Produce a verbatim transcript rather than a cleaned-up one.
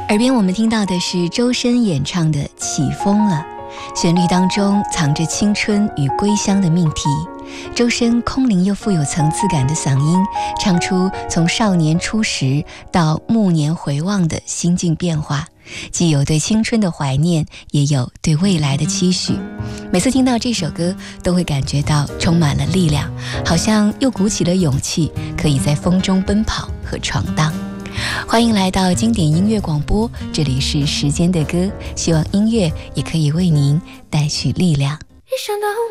耳边我们听到的是周深演唱的《起风了》，旋律当中藏着青春与归乡的命题。周深空灵又富有层次感的嗓音，唱出从少年初识到暮年回望的心境变化，既有对青春的怀念，也有对未来的期许。每次听到这首歌，都会感觉到充满了力量，好像又鼓起了勇气，可以在风中奔跑和闯荡。欢迎来到经典音乐广播，这里是时间的歌，希望音乐也可以为您带去力量。一想到